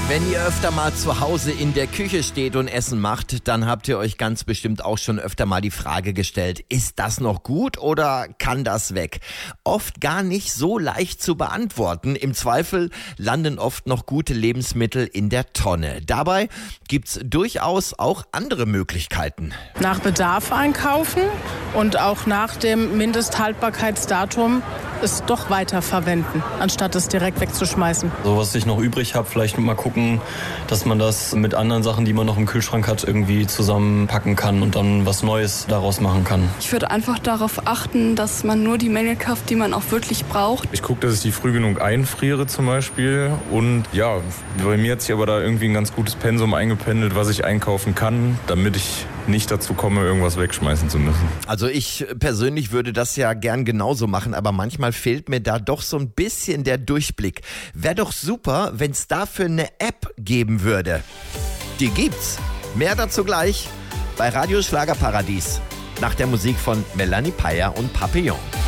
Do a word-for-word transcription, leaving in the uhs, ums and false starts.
Wenn ihr öfter mal zu Hause in der Küche steht und Essen macht, dann habt ihr euch ganz bestimmt auch schon öfter mal die Frage gestellt, ist das noch gut oder kann das weg? Oft gar nicht so leicht zu beantworten. Im Zweifel landen oft noch gute Lebensmittel in der Tonne. Dabei gibt's durchaus auch andere Möglichkeiten. Nach Bedarf einkaufen und auch nach dem Mindesthaltbarkeitsdatum es doch weiterverwenden, anstatt es direkt wegzuschmeißen. So, was ich noch übrig habe, vielleicht mal gucken, dass man das mit anderen Sachen, die man noch im Kühlschrank hat, irgendwie zusammenpacken kann und dann was Neues daraus machen kann. Ich würde einfach darauf achten, dass man nur die Menge kauft, die man auch wirklich braucht. Ich gucke, dass ich die früh genug einfriere zum Beispiel. Und ja, bei mir hat sich aber da irgendwie ein ganz gutes Pensum eingependelt, was ich einkaufen kann, damit ich nicht dazu komme, irgendwas wegschmeißen zu müssen. Also ich persönlich würde das ja gern genauso machen, aber manchmal fehlt mir da doch so ein bisschen der Durchblick. Wäre doch super, wenn es dafür eine App geben würde. Die gibt's. Mehr dazu gleich bei Radio Schlagerparadies. Nach der Musik von Melanie Peyer und Papillon.